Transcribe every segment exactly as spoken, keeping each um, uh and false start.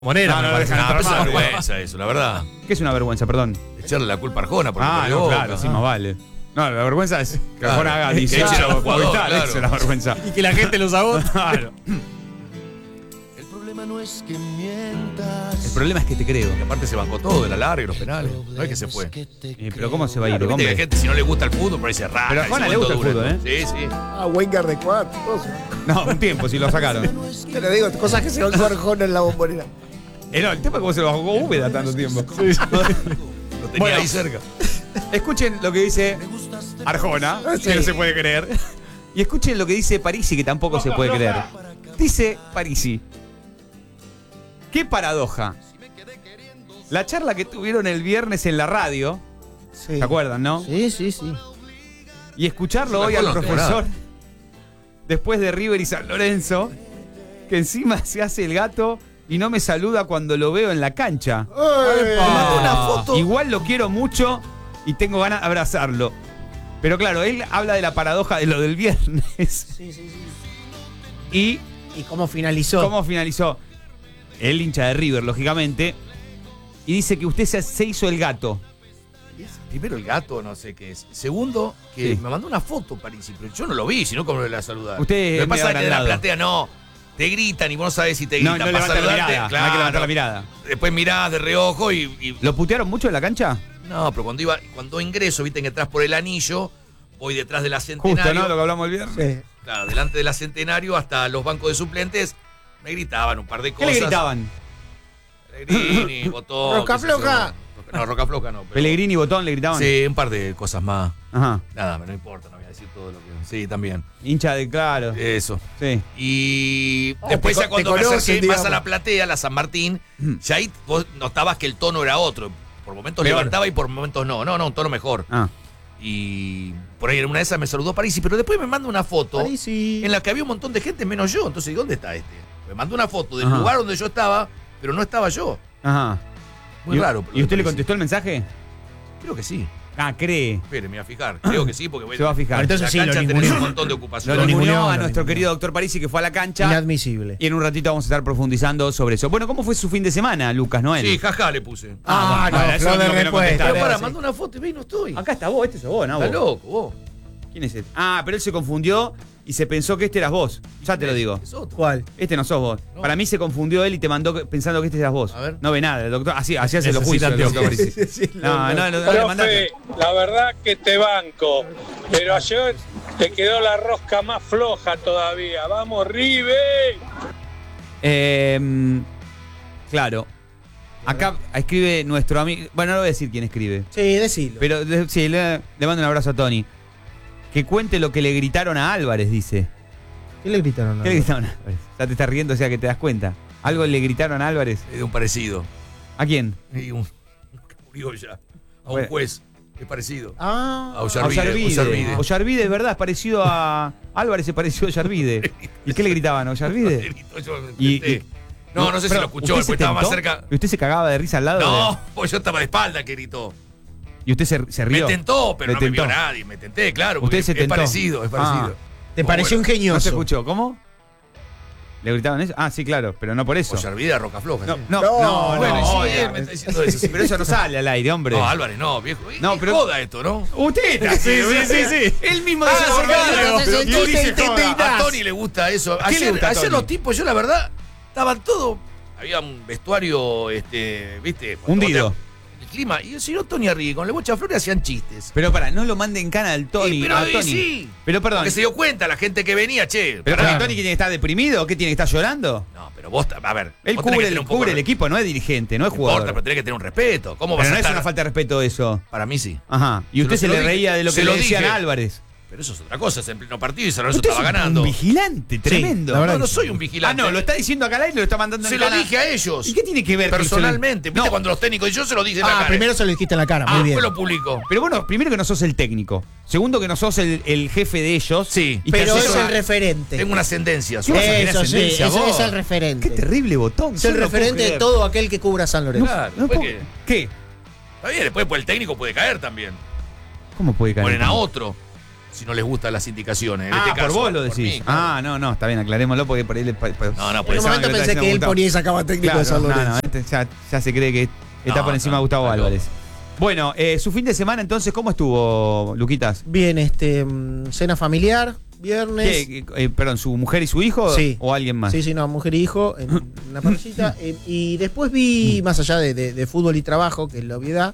Monera, No, no me lo parece. dejan No, entrar pero es una más. vergüenza eso, la verdad. ¿Qué es una vergüenza, perdón? Echarle la culpa a Arjona porque Ah, perdió no, Boca. claro, sí, más vale. No, la vergüenza es que Claro. Arjona haga Que echen dieciocho al jugador, Movistar, claro. esa es la vergüenza. Y que la gente los agote. Claro. El problema no es que mientas. El problema es que te creo. Y aparte se bancó todo, el alargue, los penales. No es que se fue. Eh, pero ¿cómo se va a ir, Claro, viste que hombre? hay gente, si no le gusta el fútbol, por ahí se raja. Pero a y Arjona se le gusta el vuelve fútbol, duro. Sí, sí. Ah, Wenger de cuatro. No, un tiempo, si lo sacaron. Te lo digo, cosas que se van con Arjona en la bombonera. Eh, no, el tema es cómo se lo bajó Úbeda tanto tiempo. Lo tenía Bueno. ahí cerca. Escuchen lo que dice Arjona, Sí. que no se puede creer. Y escuchen lo que dice Parisi, que tampoco se puede creer. Dice Parisi: qué paradoja. La charla que tuvieron el viernes en la radio, Sí. ¿se acuerdan, no? Sí, sí, sí. Y escucharlo Sí, me hoy al acuerdo, no tengo profesor, nada. después de River y San Lorenzo, que encima se hace el gato y no me saluda cuando lo veo en la cancha. Me mandó una foto. Igual lo quiero mucho y tengo ganas de abrazarlo. Pero claro, él habla de la paradoja de lo del viernes. Sí, sí, sí. Y ¿Y cómo finalizó? cómo finalizó. El hincha de River, lógicamente. Y dice que usted se, se hizo el gato. Primero el gato, no sé qué es. Segundo, que Sí. me mandó una foto, Parisi, pero yo no lo vi, sino como lo la saludar. Usted es Lo que pasa medio es que en la agrandado. platea no. Te gritan y vos no sabés si te No, gritan no para levanta la saludarte. mirada. No hay que levantar la mirada. Después mirás de reojo y, y- ¿Lo putearon mucho en la cancha? No, pero cuando iba, cuando ingreso, viste que entras por el anillo, voy detrás de la Centenario. Justo, ¿no? Lo que hablamos el viernes. Sí. Claro, delante de la Centenario hasta los bancos de suplentes, me gritaban un par de ¿Qué cosas. le gritaban? Pellegrini, Botón. Roca qué sé yo. Floja. No, Roca Floja no. pero- Pellegrini y Botón le gritaban. Sí, un par de cosas más. Ajá. Nada, no importa, no voy a decir todo lo que. Sí, también. Hincha de claro. Eso. Sí. Y Oh, después te ya co- cuando te me conocen, acerqué digamos. más a la platea, la San Martín, ya ahí vos notabas que el tono era otro. Por momentos Peor. levantaba y por momentos no. No, no, un tono mejor. Ah. Y por ahí en una de esas me saludó Parisi, pero después me manda una foto Parisi. en la que había un montón de gente menos yo. Entonces, ¿dónde está este? Me mandó una foto del Ajá. lugar donde yo estaba, pero no estaba yo. Ajá. Muy ¿Y, raro. ¿Y usted le Parisi. contestó el mensaje? Creo que sí. Ah, cree. Espere, me voy a fijar. Creo que sí, porque voy Se va a fijar. Entonces la sí, cancha lo tenés ninguneó. un montón de Lo ocupaciones. ninguneó, ninguneó a lo nuestro ninguneó. querido doctor Parisi, que fue a la cancha. Inadmisible. Y en un ratito vamos a estar profundizando sobre eso. Bueno, ¿cómo fue su fin de semana, Lucas Noel? Sí, jaja le puse. Ah, bueno, no, eso flor es de lo que no respuesta. contestaron. Pero para, sí. mandó una foto y ve y no estoy. Acá está vos, este sos vos, ¿no? Está Vos. loco, vos. ¿Quién es este? Ah, pero él se confundió y se pensó que este eras vos. Ya te lo digo. Es otro. ¿Cuál? Este no sos vos. No. Para mí se confundió él y te mandó que- pensando que este eras vos. A ver. No ve nada, el doctor. Así, así hace los Necesita juicios el doctor anteojos. Parisi. No, no, no, no le mandaste. Profe, la verdad que te banco, pero ayer te quedó la rosca más floja todavía. ¡Vamos, River! Eh, claro. Acá escribe nuestro amigo. Bueno, no voy a decir quién escribe. Sí, decilo. Pero de- sí, le, le mando un abrazo a Tony. Que cuente lo que le gritaron a Álvarez, dice. ¿Qué le gritaron? ¿Qué le gritaron a Álvarez? Ya te estás riendo, o sea que te das cuenta. ¿Algo le gritaron a Álvarez? Es de un parecido. ¿A quién? Y un, un que murió ya. A un Bueno. juez. Es parecido. Ah. A A Ollarvide. Ollarvide. Ollarvide. Ollarvide, es verdad, es parecido a. Álvarez es parecido a Ollarvide. ¿Y qué le gritaban a Ollarvide? Yo me Y- intenté. y- no, no sé si Pero, lo escuchó, ¿usted se después estaba más tentó? cerca. ¿Y usted se cagaba de risa al lado? No, de- pues yo estaba de espalda que gritó. ¿Y usted se, se Me rió? tentó, pero Le no me tentó. vio nadie. Me tenté, claro. Usted porque se es tentó. parecido, es parecido. Ah. ¿Te Muy pareció bueno. ingenioso? No se escuchó. ¿Cómo? ¿Le gritaban eso? Ah, sí, claro, pero no por eso. Ollarvide a Roca Floja. No, sí. no, No, no, Bueno, y no, sí, oiga. él me está diciendo eso. sí. Pero eso no sale al aire, hombre. No, Álvarez, no, viejo. No, No, pero- pero. Joda esto, ¿no? Usted está Sí, sí, sí, sí. Él mismo Ah, dice sí, por claro, radio. pero Y él Tony- dice Tony- joda. a Tony le gusta eso. ¿Qué le Ayer, gusta a ayer Tony? los tipos, yo la verdad, estaban todos. Había un vestuario, este, ¿viste? Cuando Hundido. vos te- El clima. Y el señor Tony Arrigui con el Bocha Flores hacían chistes. Pero para, no lo mande en cana al Tony. Sí, pero a y Tony. sí. Pero perdón. Porque se dio cuenta la gente que venía, che. Pero pará. Tony, Tony, ¿qué tiene que estar deprimido? ¿Qué tiene que estar llorando? No, pero vos, a ver. Él vos tenés que cubre, tener el, un poco cubre de- el equipo, no es dirigente, no es No jugador. importa, pero tenés que tener un respeto. ¿Cómo vas Pero a no es estar? una falta de respeto eso. Para mí sí. Ajá. Y usted Pero se, se lo le dije. reía de lo que Se le lo decían dije. a Álvarez. Pero eso es otra cosa, es en pleno partido y San Lorenzo Usted estaba es ganando. un vigilante, tremendo. la verdad No, no que soy sí. un Ah, vigilante. no, lo está diciendo acá al aire y lo está mandando Se en lo cana. dije a ellos. ¿Y qué tiene que ver que Personalmente. se lo- ¿Viste No, cuando los técnicos y yo se lo dicen Ah, acá? primero se lo dijiste en la cara. Ah, Muy bien. después lo publico. Pero bueno, primero que no sos el técnico. Segundo que no sos el, el jefe de ellos. Sí. Y Pero tercero, es el referente. Tengo una ascendencia. ¿Qué vas a tener Eso sí, ascendencia, eso vos? es el referente. Qué terrible botón. Es el yo no puedo referente de creer. todo aquel que cubra San Lorenzo. Claro, No después puedo- que- ¿Qué? Está bien, después pues, el técnico puede caer también. ¿Cómo puede caer? Ponen a otro. si no les gustan las indicaciones. En Ah, este por caso, vos lo por decís. mí, claro. Ah, no, no, está bien, aclarémoslo porque por ahí le. pa- pa- No, no, En por un eso. momento me está pensé que él diciendo ponía y sacaba técnico de Claro, San no, Lorenzo. no, este ya, ya se cree que está No, por encima no, de Gustavo está loco. Álvarez. Bueno, eh, su fin de semana entonces, ¿cómo estuvo, Luquitas? Bien, este, mm, cena familiar, viernes. ¿Qué, eh, perdón, su mujer y su hijo Sí. o alguien más? Sí, sí, no, mujer y hijo en una parrillita. eh, y después vi, más allá de, de- de fútbol y trabajo, que es la obviedad,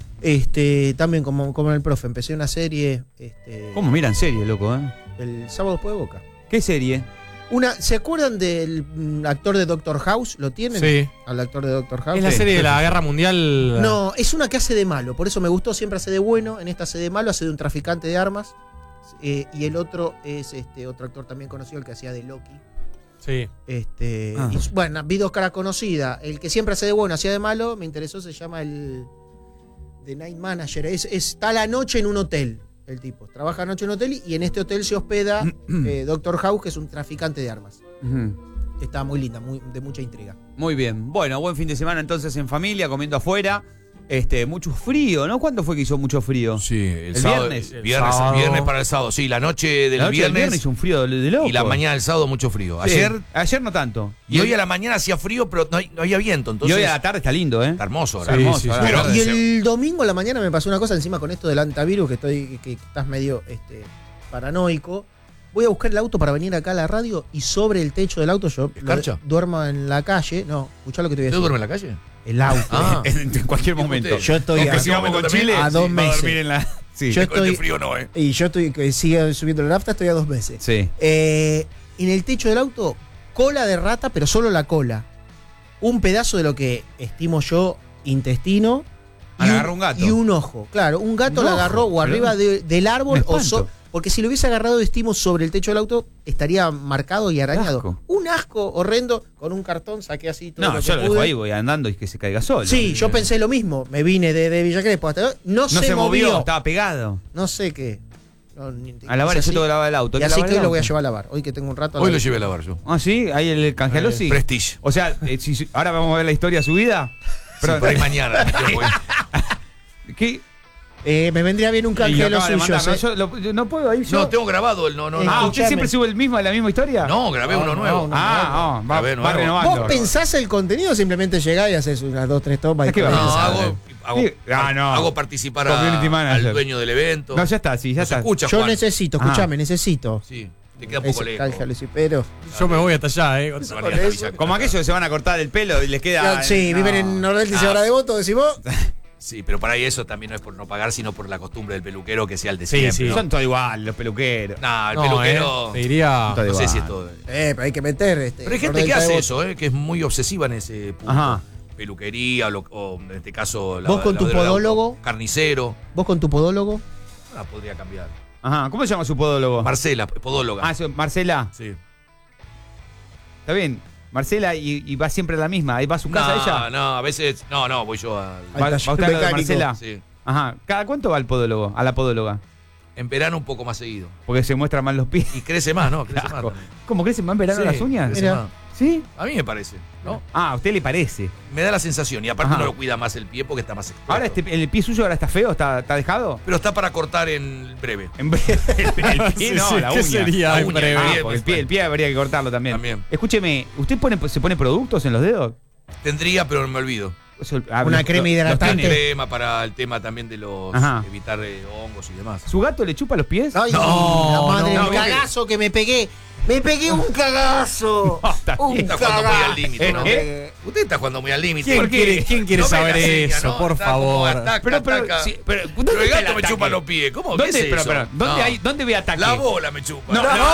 este, también como, como el profe, empecé una serie este, ¿Cómo mira en serio, loco? ¿eh? el sábado después de Boca. ¿Qué serie? Una, ¿se acuerdan del mm, actor de Doctor House? ¿Lo tienen? Sí. Al actor de Doctor House. Es la Sí. serie de la Guerra Mundial. No, es una que hace de malo, por eso me gustó, siempre hace de bueno, en esta hace de malo, hace de un traficante de armas. eh, y el otro es este otro actor también conocido, el que hacía de Loki. Sí. Este, Ah. y, bueno, vi dos caras conocidas. El que siempre hace de bueno, hacía de malo, me interesó, se llama el The Night Manager. Es, está a la noche en un hotel, el tipo. Trabaja a noche en un hotel y, y en este hotel se hospeda eh, Doctor House, que es un traficante de armas. Ujú. Está muy linda, muy, de mucha intriga. Muy bien. Bueno, buen fin de semana entonces en familia, comiendo afuera. Este, mucho frío, ¿no? ¿Cuándo fue que hizo mucho frío? Sí, el, ¿El sábado, viernes? el viernes, El sábado. el viernes para el sábado. Sí, la noche del La noche del viernes, hizo un frío de, de loco. y la mañana del sábado mucho frío. Sí. Ayer Ayer no tanto. y hoy a la mañana hacía frío, pero no, hay- no había viento. Y Entonces, hoy a la tarde está lindo, ¿eh? está hermoso. Sí, ahora. hermoso, sí, sí. ahora. Pero- Y se- el domingo a la mañana me pasó una cosa encima con esto del antivirus, que estoy que, que estás medio este, paranoico. Voy a buscar el auto para venir acá a la radio y sobre el techo del auto yo ¿Escarcha? lo- duermo en la calle. No, escuchá lo que te voy a ¿Usted decir. duerme en la calle? El auto. Ah. en, en cualquier ¿Y momento. usted? Yo estoy Aunque a, sigamos con también? Chile, a dos va a meses. dormir en la. Sí. Yo Con este estoy- frío no, ¿eh? y yo estoy que sigue subiendo la nafta, estoy a dos meses. Sí. Eh, en el techo del auto, cola de rata, pero solo la cola. Un pedazo de lo que estimo yo intestino. Ah, y la agarró un gato. Y un ojo. Claro, un gato Un la ojo, agarró o pero arriba de- del árbol me o espanto. so- porque si lo hubiese agarrado, estimo, sobre el techo del auto, estaría marcado y arañado. asco. Un asco horrendo, con un cartón saqué así todo No, lo que yo lo dejo pude. ahí, voy andando y que se caiga solo. Sí, yo pensé lo mismo. Me vine de, de Villa Crespo hasta no, No se, se movió, movió. estaba pegado. No sé qué. No, ni- A lavar, hice yo tengo que así. lavar el auto. Y ¿Hay que así lavar que el hoy lo voy a auto? llevar a lavar. Hoy que tengo un rato a Hoy lo lavar. llevé a lavar yo. Ah, sí, ahí el canjealó, sí. Prestige. O sea, eh, si- si- ahora vamos a ver la historia de su vida. Sí, por ahí mañana. ¿Qué? Eh, me vendría bien un Y canje lo de los acaba de suyos. mandar, ¿no? ¿eh? Yo lo- yo no puedo ir yo. No, tengo grabado el no, no, Eh, no. Ah, ¿usted escuchame. siempre sube el mismo, la misma historia? No, grabé uno no, nuevo. no. Ah, no, va, Grabé va nuevo. renovando. ¿Vos pensás el contenido o simplemente llegás y haces unas dos, tres tomas? y Es que te va No, a vas? pensar. hago, hago, Sí. Ah, no. hago participar a- Community manager. al dueño del evento. No, ya está, sí, ya No se está. escucha, Yo Juan. necesito, Ah. escúchame, necesito. Sí, te queda un poco Ese lejos. canje, Lucy, pero. Yo me voy hasta allá, ¿eh? Se van a ir hasta Villa- Como aquellos que se van a cortar el pelo y les queda. sí, no. viven en Nordeste y se Ah. van de voto, decís vos. Sí, pero para ahí eso también no es por no pagar, sino por la costumbre del peluquero que sea el de Sí, siempre. sí. ¿no? Son todos igual, los peluqueros. Nah, el No, peluquero. ¿eh? Te diría. Todo No sé igual. si es todo. Eh, pero hay que meter. Este, Pero hay gente que Nordeste de hace voto. eso, ¿eh? Que es muy obsesiva en ese punto. Ajá. Peluquería, o, lo- o en este caso. ¿Vos con tu lavadero de auto, podólogo? Carnicero. Vos con tu podólogo. Ah, podría cambiar. Ajá. ¿Cómo se llama su podólogo? Marcela, podóloga. Ah, eso, Marcela. sí. Está bien. Marcela y, y va siempre a la misma. Ahí va a su casa no, ella. no, a veces. No, no, voy yo al. Al ¿Va, va taller usted a lo de mecánico. Marcela? Sí. Ajá. ¿Cada cuánto va al podólogo? A la podóloga. En verano un poco más seguido. Porque se muestran más los pies. Y crece más, ¿no? Crece más. Asco. también. ¿Cómo crecen más en verano Sí, las uñas? crece Mira. más. ¿Sí? A mí me parece, ¿no? Ah, a usted le parece. Me da la sensación. Y aparte Ajá. uno lo cuida más el pie porque está más expuesto. Ahora este, el pie suyo ahora está feo, está, está dejado. Pero está para cortar en breve. En vez el, el pie, Sí, no, sí, la ¿qué uña. sería La en uña, breve? Ah, Bien, porque el pie, el pie habría que cortarlo también. También. Escúcheme, ¿usted pone, se pone productos en los dedos? Tendría, pero me olvido. Eso- ah, Una los- crema los- los hidratante. tiene. Crema para el tema también de los. Ajá. Evitar eh, hongos y demás. ¿Su gato le chupa los pies? Ay, No, la madre, no, el no, cagazo que me pegué. Me pegué un cagazo. No, está un bien. Está jugando muy cagazo. al límite, ¿no? ¿Eh? Usted está jugando muy al límite. ¿Quién ¿Por qué? quiere, quién quiere No me saber la seña, eso, ¿no? por Está como favor? ataca, Pero, pero, ataca. sí, pero, Pero ¿dónde el está gato me ataque? chupa los pies. ¿Cómo? ¿Qué ¿Dónde, es pero, eso? pero, ¿dónde, No. hay, ¿dónde ve ataque? La bola me chupa. No, no, no, no,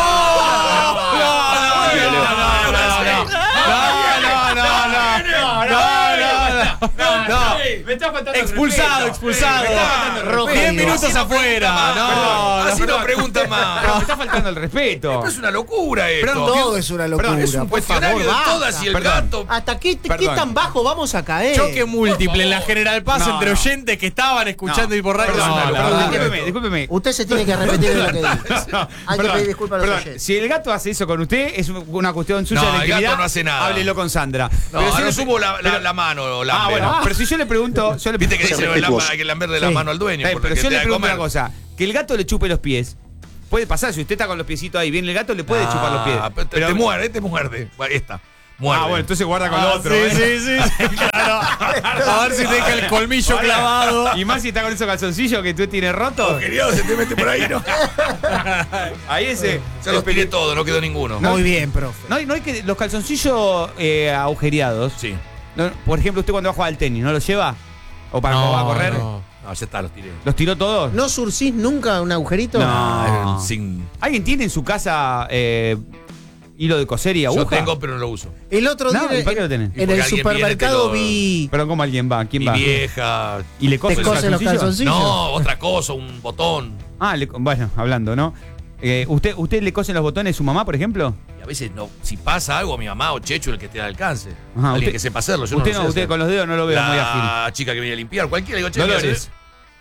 no, no, no, no, no, no, no, no, me está faltando el Expulsado, respeto. expulsado. Me está faltando el respeto. Diez minutos afuera. No, Así no pregunta Pero me más. está faltando el respeto. Esto es una locura esto. Pero Todo es una locura. Perdón, Es un por cuestionario favor, de basta. todas y el Perdón. gato. ¿Hasta qué, qué Perdón. tan bajo vamos a caer? Choque múltiple en la favor. General Paz No, entre no. oyentes que estaban escuchando No, y por radio. perdón, No, perdón, la perdón, verdad. discúlpeme, discúlpeme. Usted se tiene que arrepentir de lo que dijo. No, Hay que perdón, pedir disculpas a los perdón. oyentes. Si el gato hace eso con usted, es una cuestión suya No, de el gato intimidad. no hace nada. Háblelo con Sandra. No, Pero si no le- subo la, la, pero- la mano o la Ah, bueno, pero si yo le pregunto, yo le Viste que dice Pero el lampa- hay que lamberle la Sí. mano al dueño. Eh, por pero el que yo te le da de pregunto comer. una cosa, que el gato le chupe los pies, puede pasar. Si usted está con los piecitos ahí, viene el gato, le puede Ah, chupar los pies. Pero te, Pero- te muerde, te muerde. Ahí está. Muerde. Ah, bueno, entonces guarda con lo Ah, otro. sí, ¿eh? sí, sí, claro. A ver si te deja el colmillo clavado. Y más si está con esos calzoncillos que tú tienes rotos. Querido, se te mete por ahí, ¿no? Ahí ese. Se los tiré todo, no quedó ninguno. Muy bien, profe. No hay, no hay que. Los calzoncillos eh, agujereados. Sí. No, por ejemplo, usted cuando va a jugar al tenis, ¿no los lleva? ¿O para cuando va a correr? no. No, ya está, los tiré. ¿Los tiró todos? ¿No surcís nunca un agujerito? No. Ah, sin... ¿Alguien tiene en su casa eh, hilo de coser y aguja? Yo tengo, pero no lo uso. El otro día No, ¿y en, para qué lo tenés? Y en porque el alguien supermercado viene, te lo- vi. Pero ¿cómo alguien va? ¿Quién Mi va? vieja. ¿Y le cose ¿Te los cosen los calzoncillos? calzoncillos? No, otra cosa, un botón. Ah, le- bueno, hablando, ¿no? Eh, ¿usted, ¿Usted le cosen los botones a su mamá, por ejemplo? Y a veces no. Si pasa algo, mi mamá o Checho el que esté al alcance. Ajá, Alguien usted- que sepa hacerlo. Yo usted no, no, lo sé usted hacer. con los dedos no lo veo La muy ágil. chica que viene a limpiar, cualquiera. Digo, che, ¿qué Dolores. haces?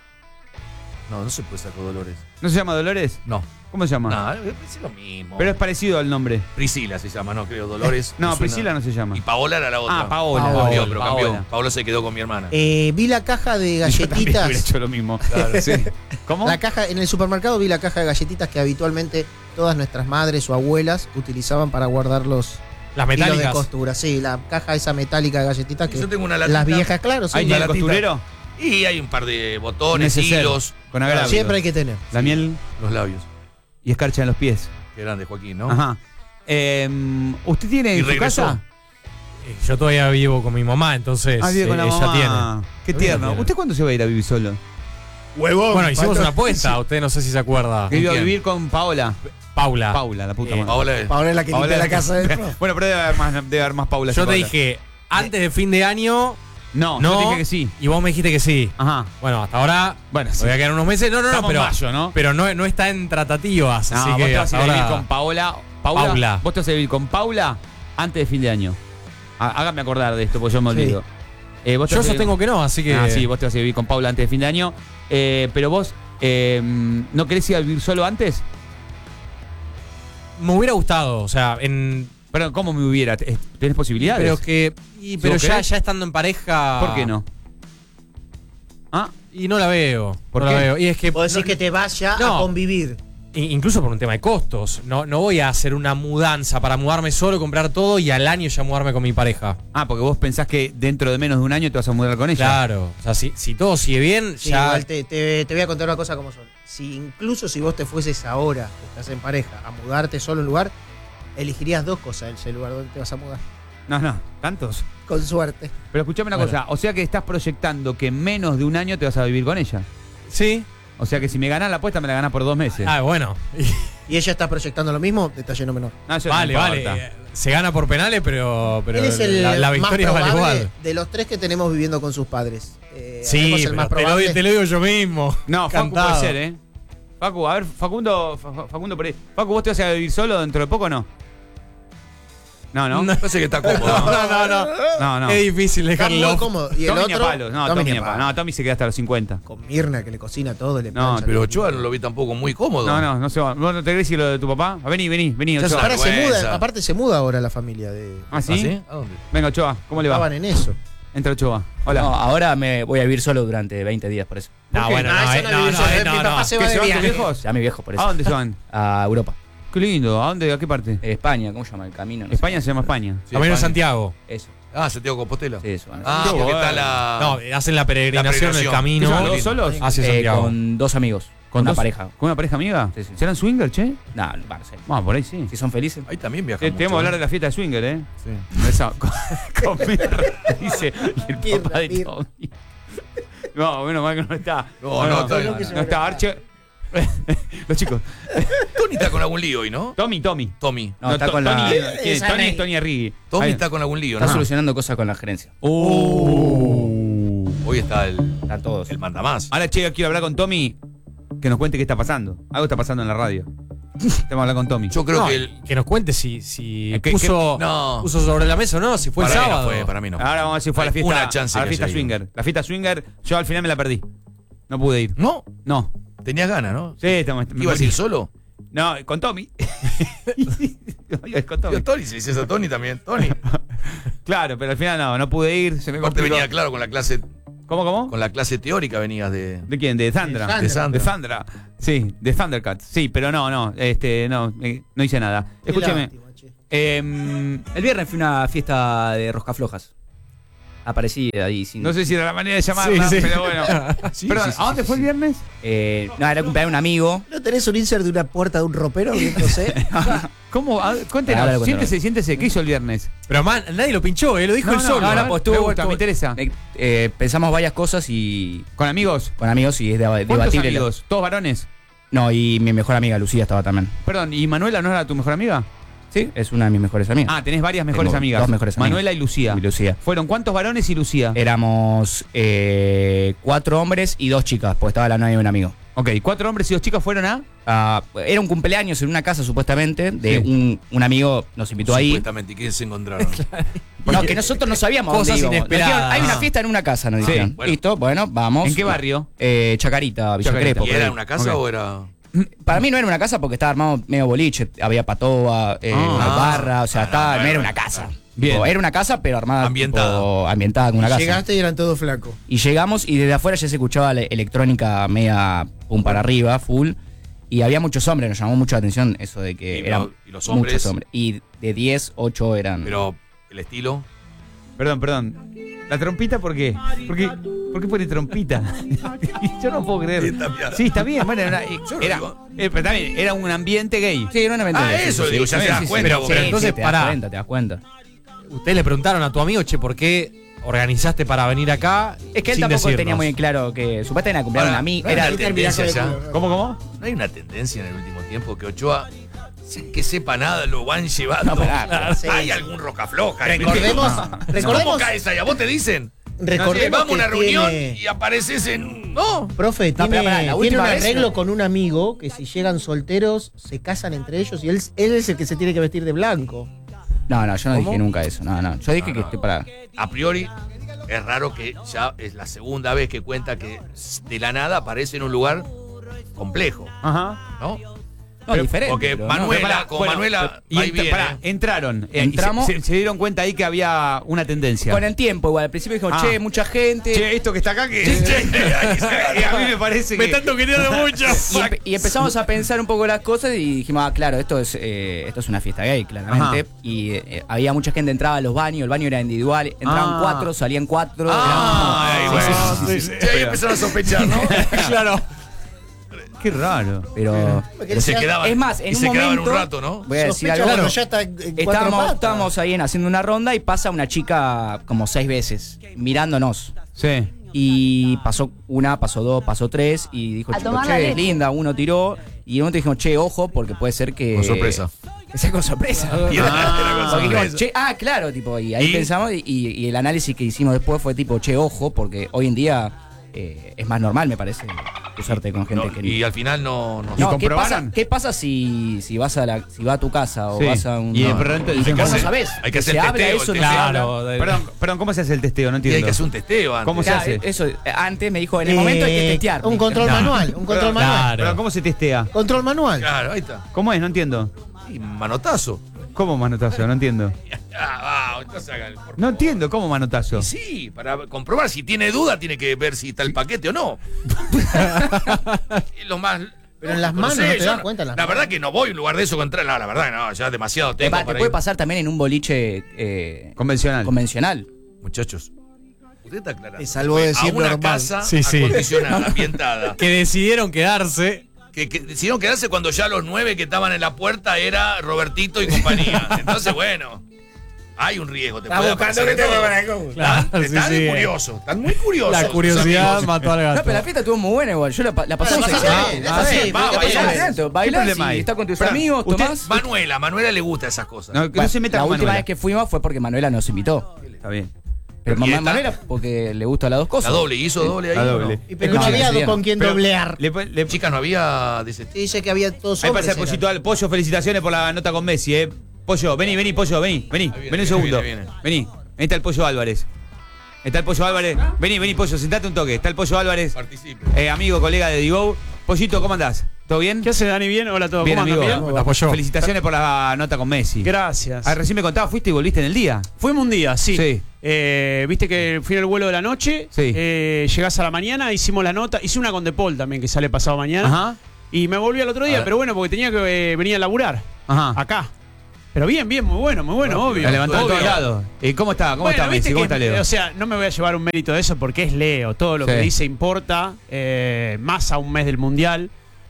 No, no se puede sacar Dolores. ¿No se llama Dolores? No. ¿Cómo se llama? No, es lo mismo. Pero es parecido al nombre. Priscila se llama, no creo. Dolores. No, me suena. Priscila no se llama. Y Paola era la otra. Ah, Paola. Paola. Cambió, pero cambió. Paola. Paola se quedó con mi hermana. Eh, vi la caja de Yo también galletitas. hubiera hecho lo mismo. Sí. ¿Cómo? La caja, en el supermercado vi la caja de galletitas que habitualmente todas nuestras madres o abuelas utilizaban para guardar los Las hilos de metálicas. costura. Sí, la caja esa metálica de galletitas que Yo tengo una latita. las viejas, claro, sí. ¿Ahí una tiene el latita. costurero? Y hay un par de botones, Neceser. hilos. Con agravio. Siempre hay que tener. La miel Los labios. y escarcha en los pies. Qué grande, Joaquín, ¿no? Ajá. Eh, ¿Usted tiene Y en su regresó. casa? Eh, Yo todavía vivo con mi mamá, entonces Ah, vive con eh, la ella mamá. tiene. Qué Ella tierno. tiene. ¿Usted cuándo se va a ir a vivir solo? Huevón. Bueno, hicimos una apuesta, usted no sé si se acuerda. Que iba a quién? vivir con Paola. Paula. Paula, la puta Eh, madre. Paola es. Paola es la que Paola- limpia la casa del profe. Bueno, pero debe haber más, debe haber más Paula. Yo que te Paola. dije, antes de fin de año, No, no. yo te dije que sí. Y vos me dijiste que sí. Ajá. Bueno, hasta ahora Bueno, me sí. voy a quedar unos meses. No, no, no, Estamos pero, en mayo, ¿no? pero no, no está en tratativas. No, así vos que te vas a hasta ir a vivir ahora. con Paola. Paula. Paula. Vos te vas a vivir con Paula antes de fin de año. Há- Hágame acordar de esto, porque yo me Sí. olvido. Eh, vos te Yo vas a vivir- sostengo que no, así que. Ah, sí, vos te vas a vivir con Paula antes de fin de año. Eh, pero vos, eh, ¿no querés ir a vivir solo antes? Me hubiera gustado, o sea, en. Perdón, ¿cómo me hubiera? ¿Tenés tenés posibilidades? Pero que. y- pero vos ya, querés. ya estando en pareja. ¿Por qué no? Ah, Y no la veo. ¿Por no qué? la veo. Y es que. Vos decís no- que te vaya no. a convivir. i- Incluso por un tema de costos. No, no voy a hacer una mudanza para mudarme solo, comprar todo y al año ya mudarme con mi pareja. ah, porque vos pensás que dentro de menos de un año te vas a mudar con ella. Claro. O sea, si, si todo sigue bien, Sí, ya. igual te, te- te voy a contar una cosa como son. Si incluso si vos te fueses ahora, que estás en pareja, a mudarte solo a un lugar, elegirías dos cosas en ese lugar donde te vas a mudar. No, no, tantos. Con suerte. Pero escuchame una Bueno. cosa, o sea que estás proyectando que en menos de un año te vas a vivir con ella. Sí. O sea que si me ganás la apuesta me la ganás por dos meses. Ah, bueno. ¿Y ella está proyectando lo mismo? Detalle no menor. No, eso no vale, vale. importa. Eh, Se gana por penales, pero, pero Él es el la, la más victoria vale probable igual. de los tres que tenemos viviendo con sus padres. Eh, Sí, Ademo es el pero más te, lo, probable. te lo digo yo mismo. No, Facu Cantado. puede ser, ¿eh? Facu, a ver, Facundo, Fa- Fa- Facundo por ahí. Facu, ¿vos te vas a vivir solo dentro de poco o no? No, no. No. Parece que está cómodo. No, no, no. No, no. Es difícil Está muy dejarlo. cómodo. Y el Tommy ni a otro, palos. No, Tommy Tommy ni ni a a palos. palos. No, Tommy se queda hasta los cincuenta. Con Mirna que le cocina todo, le No, plancha. Pero le- Ochoa no lo vi tampoco muy cómodo. No, no, no se va. ¿Vos no te crees si lo de tu papá? Ah, vení, vení, vení, Ya Ochoa. sabes. Ahora se Vergüenza. muda, aparte se muda ahora la familia de. ¿Ah, sí? ¿Ah, sí? ¿A dónde? Venga, Ochoa, ¿cómo le va? Estaban en eso. Entra Ochoa. Hola. No, ahora me voy a vivir solo durante veinte días, por eso. No, qué? bueno, Ah, no, eso eh, no no, vive no, solo, eh, mi no, papá no. se ¿Qué va se de van tus viaje. viejos? Ya mi viejo, por eso. ¿A dónde se van? A Europa. Qué lindo. ¿A dónde? ¿A qué parte? Eh, España, ¿cómo se llama? El camino. no sé. España se llama España. Sí, Camino de España. Santiago. Eso. Ah, Santiago Compostela. Sí, eso. van a Ah, Qué porque bueno. está la. No, hacen la peregrinación, La peregrinación. el ¿Qué camino son, dos solos? hacia hacer. Eh, Santiago. con dos amigos. Con una dos- pareja. ¿Con una pareja amiga? Sí, sí. ¿Serán swinger, che? No, no, va, no sé. Vamos, por ahí sí. Si son felices. Ahí también viaja. Te- mucho, Tenemos que hablar ¿eh? de la fiesta de swinger, ¿eh? Sí. Esa, con, con Mirna, dice, y el Mirna, papá de Mirna. Tommy. No, menos mal que no está. No, no, está bien. No está Arche. Los chicos. Tony está con algún lío hoy, ¿no? Tommy, Tommy. Tommy. No, está To- con Tony, la- ¿quién es? Esa Tony ne- es Tony Arrigui. Tommy Ahí. está con algún lío, Está ¿no? solucionando cosas con la gerencia. Uh. Hoy está el, Están todos. el mandamás. Ahora, che, quiero hablar con Tommy. Que nos cuente qué está pasando. Algo está pasando en la radio. Tenemos que hablar con Tommy. Yo creo No, que el. que nos cuente si, si ¿Qué- puso, qué- no. puso sobre la mesa o no, si fue para el mí no sábado. fue, para mí no. Ahora vamos a ver si fue a la Hay fiesta, una chance a la que fiesta haya ido. swinger. La fiesta swinger, yo al final me la perdí. No pude ir. No, No. tenías ganas, ¿no? Sí, estamos. me ¿Ibas a perdí. ir solo? No, con Tommy. con Tommy. Yo, Tony, si dices a Tony también. Tony. Claro, pero al final no, no pude ir. Se me Aparte complicó. venía claro con la clase ¿Cómo, cómo? Con la clase teórica venías de. ¿De quién? De Sandra. De De Sandra. De Sandra. Sí, de Thundercats. Sí, pero no, no, este, no, eh, no hice nada. Qué Escúcheme. lástima, che. em, El viernes fui a una fiesta de rosca flojas. Aparecí ahí sin. no sé si era la manera de llamarla, Sí, sí. pero bueno. Sí, Perdón, sí, sí, ¿a dónde sí, fue sí. el viernes? Eh, no, era el cumpleaños de un amigo. ¿No tenés un insert de una puerta de un ropero viéndose? ¿Cómo? A- Cuéntenos, Ahora lo cuento, siéntese, ahora. siéntese. ¿Qué hizo el viernes? Pero man, nadie lo pinchó, ¿eh? Lo dijo No, él no, solo. no, no, ¿eh? pues, estuvo- me gusta, estuvo- me interesa. Eh, eh, pensamos varias cosas y. ¿Con amigos? Con amigos y es de, ¿Cuántos debatible. amigos? ¿Todos varones? No, y mi mejor amiga Lucía estaba también. Perdón, ¿y Manuela no era tu mejor amiga? Sí, es una de mis mejores amigas. Ah, tenés varias mejores Tengo amigas. dos mejores amigas. Manuela y Lucía. Y Lucía. ¿Fueron cuántos varones y Lucía? Éramos eh, cuatro hombres y dos chicas, porque estaba la novia de un amigo. Ok, cuatro hombres y dos chicas fueron a. Ah, era un cumpleaños en una casa supuestamente de Sí. un, un amigo, nos invitó ahí. Supuestamente, ¿quiénes se encontraron? No, que nosotros no sabíamos Cosas dónde íbamos. Nos inesperadas. dijeron, hay una Ah. fiesta en una casa, nos Sí, dijeron. bueno. Listo, bueno, vamos. ¿En qué barrio? Eh, Chacarita, Villa Chacarita. Crespo. ¿Y por era ahí. una casa Ok. o era.? Para mí no era una casa porque estaba armado medio boliche, había patoa, eh, Ah. barra, o sea, Ah, estaba, no, no era no, una no, casa. Bien. Tipo, era una casa, pero armada. Ambientada. tipo, ambientada como una casa. Llegaste y eran todos flacos. Y llegamos y desde afuera ya se escuchaba la electrónica media pum para arriba, full. Y había muchos hombres, nos llamó mucho la atención eso de que Y eran lo- y los hombres. muchos hombres. Y de diez, ocho eran. Pero el estilo. Perdón, perdón. ¿La trompita por qué? ¿Por qué, ¿por qué pone trompita? Yo no puedo creer. Está bien. Sí, está bien. Bueno, era, Yo no era, digo. eh, pero está bien, era un ambiente gay. Sí, era una ventana. Ah, sí, eso sí, digo, sí, ya sí, te das sí, cuenta, sí, vos, sí, pero entonces, sí, te das pará. cuenta, te das cuenta. Ustedes le preguntaron a tu amigo, che, ¿por qué organizaste para venir acá? Es que él sin tampoco decirnos? tenía muy en claro que supuestamente era cumpleaños de Pará, a mí. no hay Era, una tendencia terminaste de ya. culo. ¿Cómo, cómo? No hay una tendencia en el último tiempo que Ochoa, sin que sepa nada, lo van llevando. No, pará, sí. Hay algún roca floja. Recordemos, ¿Cómo recordemos, caes ahí? ¿A vos te dicen? recordemos Vamos a una que reunión tiene- y apareces en. No. Profe, No, tiene, pero pará, la tiene última un vez- arreglo con un amigo que si llegan solteros se casan entre ellos y él, él es el que se tiene que vestir de blanco. No, no, yo no ¿Cómo? dije nunca eso. No, no. Yo dije No, que no. estoy para. A priori, es raro que ya es la segunda vez que cuenta que de la nada aparece en un lugar complejo, Ajá. ¿no? No, diferente. Porque pero Manuela, no. Pará, con bueno, Manuela, y va y ent- viene. pará, entraron. eh, y Entramos- Se, se- se dieron cuenta ahí que había una tendencia. Con el tiempo, igual. Al principio dijimos, Ah. che, mucha gente. Che, esto que está acá, que. Eh, a mí me parece que. Me tanto queriendo mucho. Y, empe- y empezamos a pensar un poco las cosas y dijimos, ah, claro, esto es eh, esto es una fiesta gay, claramente. Ajá. Y eh, había mucha gente, entraba a los baños, el baño era individual, entraban Ah. cuatro, salían cuatro. Ay, éramos- bueno. sí, sí, sí, sí, sí. Y ahí empezaron a sospechar, ¿no? Claro. Qué raro. Pero Y se quedaban, es más, en y un se quedaban un momento- rato, ¿no? voy a decir Sospecha algo. cuando Claro. ya está en cuatro Estábamos, patas. estábamos ahí en- haciendo una ronda y pasa una chica como seis veces mirándonos. Sí. Y pasó una, pasó dos, pasó tres y dijo, A chico, tomar la che, es leche. linda, uno tiró y en un momento dijimos, che, ojo, porque puede ser que... Con sorpresa. Que sea con sorpresa. Y era- era con Porque dijimos, sorpresa. che, ah, claro, tipo, y ahí ¿Y? pensamos y, y el análisis que hicimos después fue tipo, che, ojo, porque hoy en día eh, es más normal, me parece, cruzarte con gente No, que... y al final no. no ¿Y No, ¿qué comprobaron? pasa, ¿qué pasa si, si vas a la, si va a tu casa o Sí. vas a un... Y de no, pronto y dicen, vos no hacer- sabés? hay que hacer ¿Se habla testeo, eso? el ¿No se testeo. habla? Claro. de- Perdón, perdón, ¿cómo se hace el testeo? No Y entiendo. hay que hacer un testeo antes. ¿Cómo se Claro, hace? eso, eh, antes me dijo, en el momento hay que Eh, testear. Un control No. manual, un control manual. Claro. Perdón, ¿cómo se testea? Control manual. Claro, ahí está. ¿Cómo es? No entiendo. Y manotazo. ¿Cómo manotazo? No entiendo. Ah, va, entonces haga el por No entiendo, ¿cómo manotazo? Y sí, para comprobar si tiene duda, tiene que ver si está el paquete o no. Es lo más. Pero en las manos no te yo das cuenta en las La manos. verdad que no voy a un lugar de eso contra. No, la verdad que no, ya demasiado tengo Epa, te para puede ir. pasar también en un boliche eh, Convencional. convencional. Muchachos, usted está aclarando. Te salvó Fue de decir a una normal. casa Sí, sí. acondicionada, ambientada. Que decidieron quedarse. Que, que decidieron quedarse cuando ya los nueve que estaban en la puerta era Robertito y compañía. Entonces, bueno, hay un riesgo. Te puede aparecer de todo. Claro, Están, sí, están sí. curiosos, están muy curiosos. La tus curiosidad amigos. mató al No, gato. pero la fiesta estuvo muy buena igual. Yo la, pa- la pasamos La pasaste excelente. bien, Ah, está sí, bien, va, la bailá. pasaste bien. Bailás, ¿Qué bailás problema y hay? estás con tus Pará, amigos, usted- tomás. Manuela, Manuela le gusta esas cosas. No, que no Bueno, se meta la con última Manuela. vez que fuimos fue porque Manuela nos invitó. Está bien. Pero ¿Y Ma- esta? Manuela porque le gustan las dos La cosas. doble, ¿hizo doble ahí? La o doble. no? Y pero no Escuchen, había bien. con quien Pero- doblear. Le, le, Chicas, no había de ese Se dice que había todos ahí hombres. pasa el eran. pollito al pollo. Felicitaciones por la nota con Messi, eh. Pollo, vení, vení, pollo, vení, vení. Ahí viene, Vení un viene, segundo. viene, viene. Vení. Ahí está el pollo Álvarez. Está el pollo Álvarez. Vení, vení, pollo, sentate un toque. Está el pollo Álvarez. Participe. Eh, amigo, colega de Divo. Pollito, ¿cómo andás? ¿Todo bien? ¿Qué hace Dani? ¿Bien? Hola a todos. Bien, ¿Cómo andan? amigo. ¿Bien? Te apoyó. Felicitaciones por la nota con Messi. Gracias. Ah, recién me contabas, fuiste y volviste en el día. Fuimos un día, sí. Sí. Eh, Viste que fui en el vuelo de la noche. Sí. Eh, llegás a la mañana, hicimos la nota. Hice una con De Paul también, que sale pasado mañana. Ajá. Y me volví al otro día, Ah. pero bueno, porque tenía que eh, venir a laburar. Ajá. Acá. Pero bien, bien, muy bueno, muy bueno, obvio. La levantó de obvio. todos lados. ¿Y cómo está? ¿Cómo Bueno, está viste Messi? ¿Cómo que, está Leo? O sea, no me voy a llevar un mérito de eso porque es Leo. Todo lo Sí. que dice importa, eh, más a un mes del Mundial.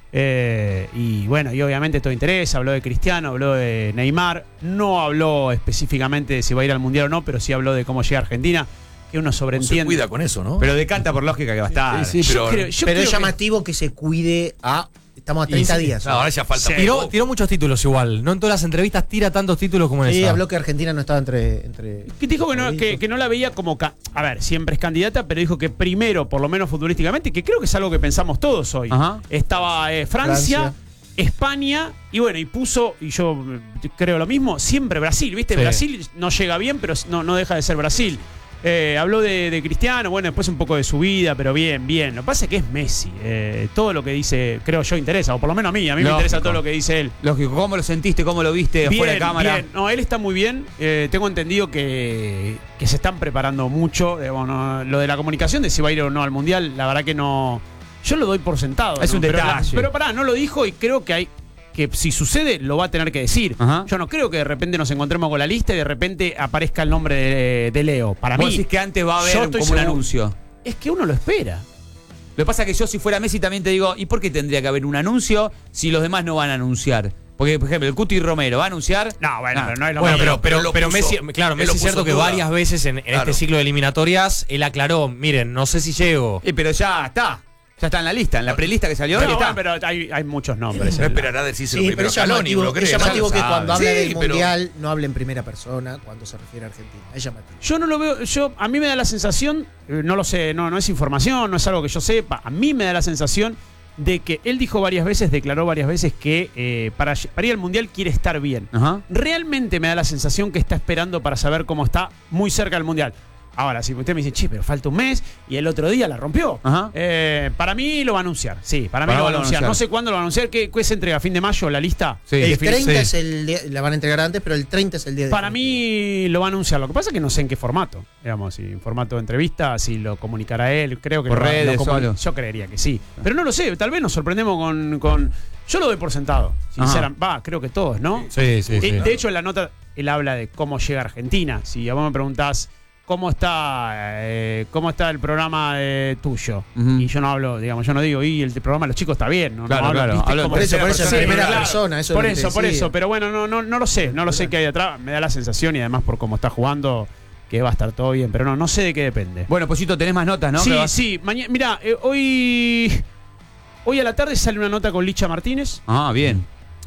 Eh, y bueno, y obviamente todo interesa. Habló de Cristiano, habló de Neymar. No habló específicamente de si va a ir al Mundial o no, pero sí habló de cómo llega a Argentina. Que uno Se sobreentiende. cuida con eso, ¿no? Pero decanta por lógica que va a estar. Sí, sí, Yo pero, creo- yo Pero creo es que- llamativo que se cuide a. Estamos a treinta sí. días. No, ahora ya falta Sí. muy Tiró, poco. tiró muchos títulos igual. No en todas las entrevistas tira tantos títulos como en Sí, esa. habló que Argentina no estaba entre. entre Que dijo que no, que, que no la veía como. ca- A ver, siempre es candidata, pero dijo que primero, por lo menos futbolísticamente, que creo que es algo que pensamos todos hoy. Ajá. Estaba eh, Francia, Francia. España, y bueno, y puso, y yo eh, creo lo mismo, siempre Brasil, ¿viste? Sí. Brasil no llega bien, pero no, no deja de ser Brasil. Eh, habló de, de Cristiano, bueno, después un poco de su vida, pero bien, bien. Lo que pasa es que es Messi. Eh, todo lo que dice, creo yo, interesa, o por lo menos a mí, a mí me Lógico. interesa todo lo que dice él. Lógico. ¿Cómo lo sentiste? ¿Cómo lo viste afuera de cámara? Bien. No, él está muy bien. Eh, tengo entendido que, que se están preparando mucho. Digamos, no, lo de la comunicación de si va a ir o no al Mundial, la verdad que no. Yo lo doy por sentado. Es ¿no? un Pero, detalle. pero pará, no lo dijo y creo que hay. Que si sucede, lo va a tener que decir. Ajá. Yo no creo que de repente nos encontremos con la lista y de repente aparezca el nombre de, de Leo. Para Vos mí. decís que antes va a yo haber estoy como un seguro- anuncio. Es que uno lo espera. Lo que pasa es que yo si fuera Messi también te digo, ¿y por qué tendría que haber un anuncio si los demás no van a anunciar? Porque, por ejemplo, el Cuti Romero va a anunciar. No, bueno, Ah. pero no es lo Bueno, mismo. pero, pero, pero lo pero puso- Messi, claro, él Messi lo es cierto puso que en duda. varias veces en, en Claro. este ciclo de eliminatorias él aclaró, miren, no sé si llego. Eh, pero ya está. Ya está en la lista, en la prelista que salió. No, ahí está. bueno, pero hay, hay muchos nombres. No esperará decírselo Sí, primero pero a es Scaloni, llamativo, ¿lo crees? es llamativo Ya que lo cuando sabe. habla Sí, del pero- Mundial no hable en primera persona cuando se refiere a Argentina. Es llamativo. Yo no lo veo, yo a mí me da la sensación, eh, no lo sé, no, no es información, no es algo que yo sepa, a mí me da la sensación de que él dijo varias veces, declaró varias veces que eh, para, para ir al Mundial quiere estar bien. Ajá. Realmente me da la sensación que está esperando para saber cómo está muy cerca del Mundial. Ahora, si usted me dice, che, pero falta un mes y el otro día la rompió. Ajá. Eh, para mí lo va a anunciar, sí, para mí Para lo va a vos lo anunciar. anunciar. No sé cuándo lo va a anunciar, ¿qué, qué se entrega? ¿Fin de mayo la lista? Sí. El Defini- treinta sí. es el día, la van a entregar antes, pero el treinta es el día de Para mí lo va a anunciar. Lo que pasa es que no sé en qué formato. Digamos, si en formato de entrevista, si lo comunicará él. Creo que Por lo va- lo redes, comuni- solo. Yo creería que sí. Pero no lo sé. Tal vez nos sorprendemos con. con yo lo doy por sentado. Sinceramente. Va, creo que todos, ¿no? Sí, sí, Eh, sí. De hecho, en la nota él habla de cómo llega a Argentina. Si a vos me preguntás cómo está eh, cómo está el programa eh, tuyo. Ujú. Y yo no hablo, digamos, yo no digo, y el programa de los chicos está bien. No, Claro, no hablo, claro. ¿viste? Hablo en Como Por eso, tercera por eso, en persona. primera claro. persona. Eso por es lo que eso, te por decía. eso. Pero bueno, no, no, no lo sé. No lo sé qué hay atrás. Me da la sensación y además por cómo está jugando que va a estar todo bien. Pero no, no sé de qué depende. Bueno, Pollito, tenés más notas, ¿no? sí, Que vas- sí. Mañana, mira, eh, hoy, hoy a la tarde sale una nota con Licha Martínez. Ah, bien.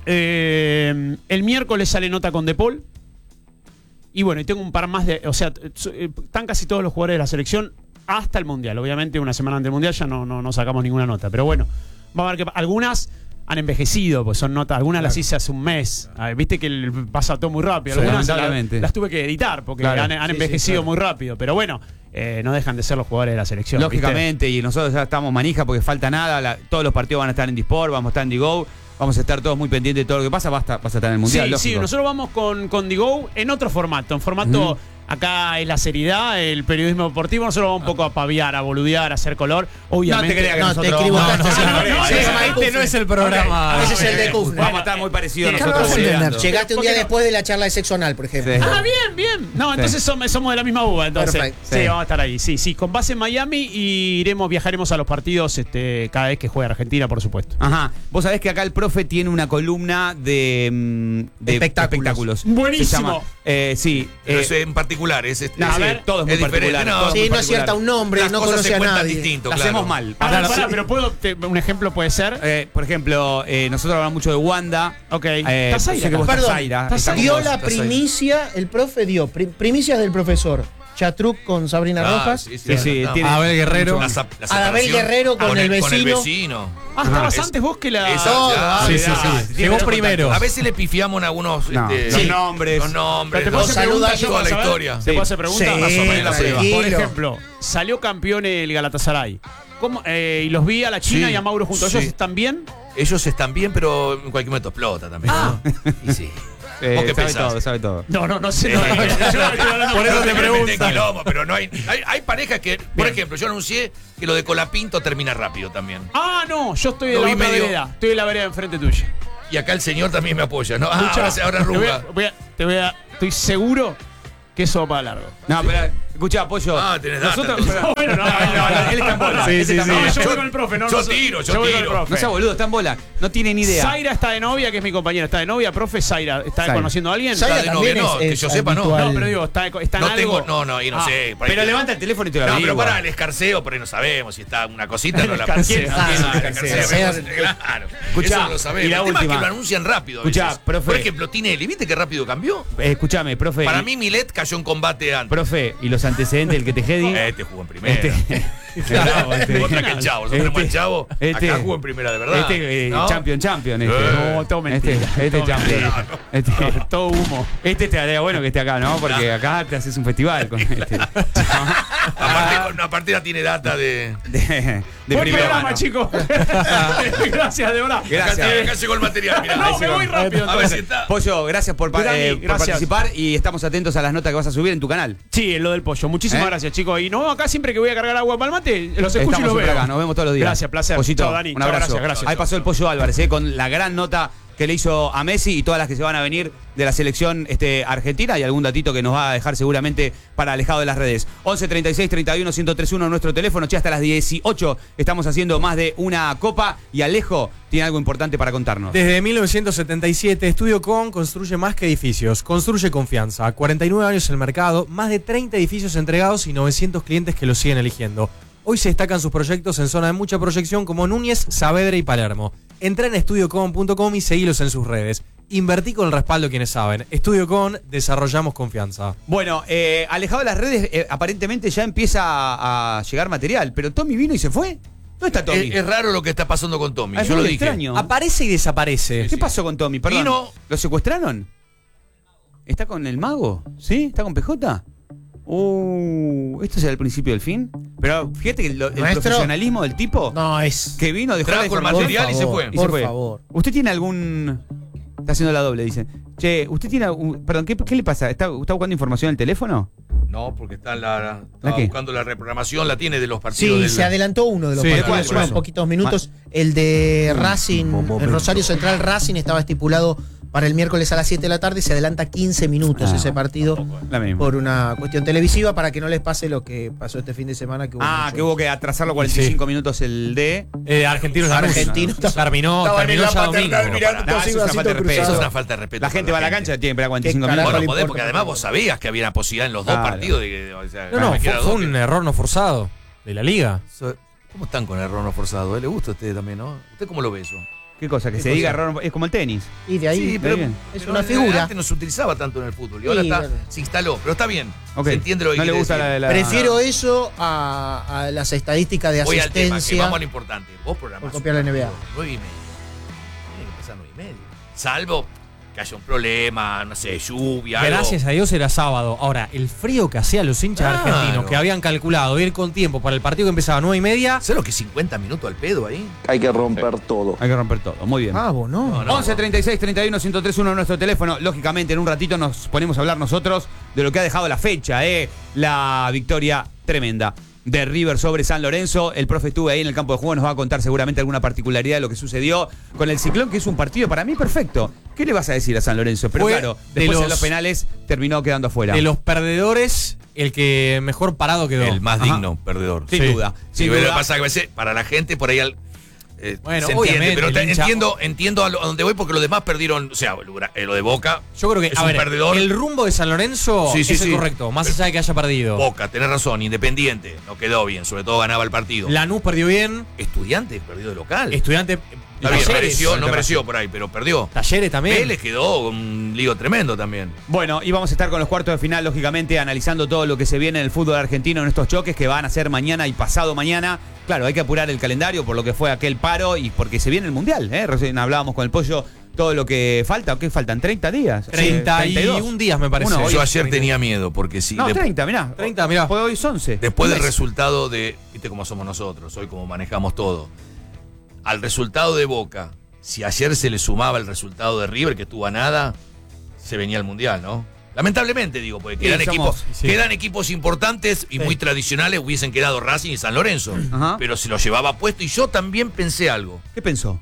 Eh, el miércoles sale nota con De Paul. Y bueno, y tengo un par más de. O sea, t- eh, están casi todos los jugadores de la selección hasta el Mundial. Obviamente, una semana antes del Mundial ya no, no, no sacamos ninguna nota. Pero bueno, vamos a ver que algunas han envejecido, pues son notas. Algunas las hice hace un mes. Ah, Viste que el- pasa todo muy rápido. Sí, Algunas la- lamentablemente. las tuve que editar porque Claro. han, han Sí, sí, envejecido claro. muy rápido. Pero bueno, eh, no dejan de ser los jugadores de la selección. ¿viste? Lógicamente, y nosotros ya estamos manija porque falta nada. la- todos los partidos van a estar en Disport, vamos a estar en Digo. Vamos a estar todos muy pendientes de todo lo que pasa. Vas a, vas a estar en el Mundial, Sí, lógico. sí, nosotros vamos con, con Digo en otro formato. En formato, Ujú. acá es la seriedad, el periodismo deportivo. Nosotros vamos un poco a paviar, a boludear, a hacer color. Obviamente. No te creas que No, nosotros te equivocaste. vamos- Sí, no, no, no, no, no, ese no, es no, Mike Este no es el Kufner. programa. Ese es el de Kufner. Vamos a estar muy parecidos Sí, nosotros. Carlos liderando. Entender. Llegaste un Porque día no- después de la charla de sexo anal, por ejemplo. Sí. Ah, bien, bien. No, entonces somos, somos de la misma uva, entonces. Perfecto. Sí, Sí. vamos a estar ahí. Sí, sí, con base en Miami y iremos, viajaremos a los partidos este, cada vez que juegue Argentina, por supuesto. Ajá. Vos sabés que acá el profe tiene una columna de, mm, de Espectáculos. Buenísimo. Se llama, eh, sí. Pero eh, eso en particular, es, este- no, es- a ver, todo es muy diferente, particular, no, todo es Sí, muy no particular. acierta un nombre, Las no cosas conoce se a cuentan nadie. distinto, Lo claro. hacemos mal. Pará, Claro, pará, sí. pero puedo, te- un ejemplo puede ser. Eh, por ejemplo, eh, nosotros hablamos mucho de Wanda. Ok. Eh, ¿Estás ahí sé que acá? vos estás Perdón, Zaira, estás estamos Dio vos, la estás ahí. primicia, el profe dio pri- primicias del profesor. Chatruc con Sabrina Ah, Rojas. sí, Sí, sí, no. tiene- Abel Guerrero. La sap- la Adabel separación Guerrero con el Con el vecino. vecino. Ah, estabas Es- antes vos que la. Esa- No, ya, no, Sí, ya, sí, sí. ya. Llegó primero. A veces le pifiamos en algunos No, este, los nombres. Los nombres. Pero te puedo los- hacer saluda preguntas yo toda para la saber. historia. ¿Te Sí. puedo hacer preguntas? Sí, Más o menos la prueba. tranquilo. Por ejemplo, salió campeón el Galatasaray. ¿Cómo, eh, y los vi a la China Sí, y a Mauro juntos. sí. ¿Ellos están bien? Ellos están bien, pero en cualquier momento explota también. Ah. ¿no? Y sí. Eh, ¿Vos qué sabe pensás? todo, sabe todo. No, no, no sé. Eh, No, no, no, yo estoy hablando- Por eso te pregunto. pregunto. Pero no hay, hay, hay parejas que, por Bien. ejemplo, yo anuncié que lo de Colapinto termina rápido también. Ah, no, yo estoy en Lo la vi otra medio- vereda. Estoy en la vereda enfrente tuya. Y acá el señor también me apoya, ¿no? Ah, Escuchá, ahora, se- ahora te voy a- arruga. voy a- te voy a. Estoy seguro que eso va para largo. No, pero escuchá, Pollo. Ah, tenés data. Nosotros, No, pero- bueno, no, no, no, él está en bola. Sí, Ese sí, está en sí. bola. yo Yo- voy con el profe, no, yo no, tiro, yo voy con el tiro. profe. No sea boludo, está en bola. No tiene ni idea. Zaira está de novia, que es mi compañera, está de novia. Profe, Zaira, ¿está Zaira. conociendo a alguien? Zaira de también novia, no, es, que es yo sepa, no. habitual. No, pero digo, ¿está, está en No algo? tengo, no, no, y no Ah, sé. por ahí Pero que- levanta el teléfono y te lo No, averigua. pero para el escarceo, por ahí no sabemos si está una cosita, no la escarceo. ¿Quién? Ah, ¿Quién? sí, Ah, el escarceo. escarceo, Escarceo. Claro. Escuchá, Eso no lo sabemos. y la el tema última. es que lo anuncian rápido. a Escuchá, veces. profe. Por ejemplo, Tinelli, ¿viste qué rápido cambió? Eh, escuchame, profe. Para y- mí, Milet cayó en combate antes. Profe, y los antecedentes del que te jedi. Este jugó en primera. Este. Bravo, este. Otra que el Chavo. Nosotros tenemos el Chavo. Este. Acá jugó en primera, de verdad. Este, eh, ¿no? champion, champion. Este. Eh. No, todo Este, mentira. este todo champion. mentira. Este, Todo humo. este te haría bueno que esté acá, ¿no? Porque acá te haces un festival con este. Aparte, con- aparte ya tiene data de. De, de Buen primera programa, mano. chicos. Gracias, de verdad. Gracias. Acá, acá llegó el material. Mirá. No, me voy rápido. A ver si entonces. está. Pollo, gracias por, pa- Dani, eh, por gracias. participar y estamos atentos a las notas que vas a subir en tu canal. Sí, lo del pollo. Muchísimas ¿Eh? gracias, chicos. Y no, acá siempre que voy a cargar agua para el mate, los escucho Estamos y los siempre veo. acá, nos vemos todos los días. Gracias, placer. Pollito, Chao, Dani. un Chao, abrazo. gracias, gracias. Ahí pasó el Pollo Álvarez, eh, con la gran nota que le hizo a Messi y todas las que se van a venir de la selección este, argentina y algún datito que nos va a dejar seguramente para alejado de las redes. once treinta y seis treinta y uno ciento treinta y uno nuestro teléfono, che, hasta las dieciocho estamos haciendo más de una copa y Alejo tiene algo importante para contarnos. Desde mil novecientos setenta y siete, Estudio Con construye más que edificios, construye confianza. cuarenta y nueve años en el mercado, más de treinta edificios entregados y novecientos clientes que lo siguen eligiendo. Hoy se destacan sus proyectos en zona de mucha proyección como Núñez, Saavedra y Palermo. Entra en estudio con punto com y seguilos en sus redes. Invertí con el respaldo de quienes saben. Estudio Con, desarrollamos confianza. Bueno, eh, alejado de las redes, eh, aparentemente ya empieza a, a llegar material, pero Tommy vino y se fue. ¿Dónde está Tommy? Es, es raro lo que está pasando con Tommy. Ah, es Yo lo muy dije. extraño. Aparece y desaparece. ¿Qué pasó con Tommy? Perdón. Vino- ¿Lo secuestraron? ¿Está con el mago? ¿Sí? ¿Está con P J? Uh, ¿esto será el principio del fin? Pero fíjate que lo- el ¿Nuestro? profesionalismo del tipo No, es. que vino, dejó la Trajo el información material y se fue. y se Por fue. favor. ¿Usted tiene algún...? Está haciendo la doble, dice. Che, ¿usted tiene algún... Perdón, ¿qué, qué le pasa? ¿Está, ¿Está buscando información en el teléfono? No, porque está la, ¿La estaba qué? buscando la reprogramación, la tiene de los partidos Sí, del. se adelantó uno de los Sí, partidos ¿cuál, hace cuál? unos poquitos minutos. El de Racing, el Rosario Central Racing estaba estipulado para el miércoles a las siete de la tarde y se adelanta quince minutos Ah, ese partido La misma. por una cuestión televisiva para que no les pase lo que pasó este fin de semana. Que hubo Ah, muchos- que hubo que atrasarlo cuarenta y cinco minutos el de... Eh, Argentinos Argentino. Terminó, Estaban en terminó la ya paternal domingo. mirando No, todo eso así, es una bracito falta de respeto. Eso es cruzado. una falta de respeto. La gente va a la gente. cancha, tiene que esperar cuarenta y cinco Qué minutos. carajo Bueno, le podés, importa porque la además gente. vos sabías que había una posibilidad en los dos Claro. partidos de que. O sea, No, no, me fue, queda fue dos un que- error no forzado de la liga. So- ¿Cómo están con el error no forzado? ¿Eh? ¿Le gusta a usted también, no? ¿Usted cómo lo ve eso? ¿Qué cosa? Que ¿Qué se cosa? diga error, es como el tenis. Y de ahí sí, pero, bien. es pero una en- figura. Antes no se utilizaba tanto en el fútbol y ahora Sí, está, claro. se instaló. Pero está bien. Ok. Se entiende lo que No le quiere gusta decir. la, la- Prefiero eso a, a las estadísticas de Voy al tema, que asistencia. vamos a lo importante. Vos programás. por copiar la N B A. Nueve y media. Tiene que empezar nueve y media. Salvo que haya un problema, no sé, lluvia, algo. Gracias a Dios era sábado. Ahora, el frío que hacían los hinchas Claro. argentinos que habían calculado ir con tiempo para el partido que empezaba a nueve y media. ¿Sabes lo que cincuenta minutos al pedo ahí? Hay que romper todo. Hay que romper todo. Muy bien. Ah, vos no. No, no. once treinta y seis treinta y uno ciento treinta y uno nuestro teléfono. Lógicamente, en un ratito nos ponemos a hablar nosotros de lo que ha dejado la fecha, ¿eh? La victoria tremenda de River sobre San Lorenzo. El profe estuvo ahí en el campo de juego, nos va a contar seguramente alguna particularidad de lo que sucedió con el Ciclón, que es un partido para mí perfecto. ¿Qué le vas a decir a San Lorenzo? Pero Fue claro, de después en los- los penales terminó quedando afuera. De los perdedores, el que mejor parado quedó. El más Ajá. digno perdedor. Sin Sí. duda. Sí, Sin pero lo que duda. pasa es que a veces para la gente por ahí al- eh, Bueno, se entiende, obviamente, pero el te- hincha- entiendo, entiendo a, lo- a dónde voy porque los demás perdieron, o sea, lo, eh, lo de Boca, Yo creo que es a un ver, perdedor. el rumbo de San Lorenzo Sí, sí, es el sí. correcto, más allá de que haya perdido. Boca, tenés razón, Independiente, no quedó bien, sobre todo ganaba el partido. Lanús perdió bien, Estudiantes perdió de local. Estudiante Está bien, Talleres, mereció, no mereció por ahí, pero perdió. Talleres también. Vélez quedó con un lío tremendo también. Bueno, y vamos a estar con los cuartos de final, lógicamente, analizando todo lo que se viene en el fútbol argentino en estos choques que van a ser mañana y pasado mañana. Claro, hay que apurar el calendario por lo que fue aquel paro y porque se viene el Mundial, ¿eh? Recién hablábamos con el Pollo todo lo que falta. ¿Qué faltan? ¿treinta días? treinta Eh, y un días me parece. Uno, hoy Yo es ayer treinta. tenía miedo porque si No, de- treinta, mirá. treinta, mirá. Fue hoy es once. después Un del mes. resultado de, viste cómo somos nosotros, hoy cómo manejamos todo. Al resultado de Boca si ayer se le sumaba el resultado de River, que estuvo a nada, se venía al Mundial, ¿no? Lamentablemente, digo, porque quedan, Sí, equipos, somos- sí. quedan equipos importantes y Sí. muy tradicionales, hubiesen quedado Racing y San Lorenzo. Ajá. Pero se lo llevaba puesto y yo también pensé algo. ¿Qué pensó?